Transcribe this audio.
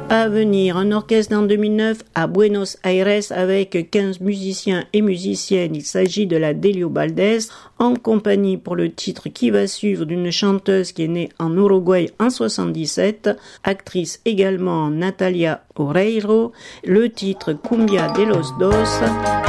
À venir, un orchestre en 2009 à Buenos Aires avec 15 musiciens et musiciennes. Il s'agit de la Delio Valdés, en compagnie pour le titre qui va suivre d'une chanteuse qui est née en Uruguay en 77, actrice également Natalia Oreiro, le titre Cumbia de los Dos.